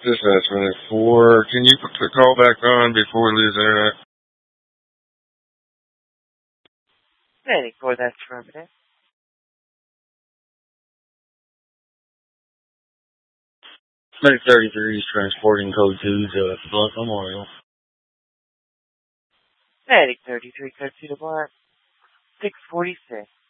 Dispatch minute 4. Can you put the call back on before we lose internet? Minute 4, that's affirmative. Minute 33 is transporting code 2 to Blunt Memorial. Minute 33, code 2 to Blunt. 646.